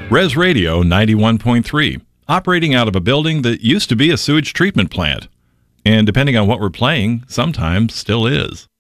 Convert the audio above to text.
Res Radio 91.3, operating out of a building that used to be a sewage treatment plant. And depending on what we're playing, sometimes still is.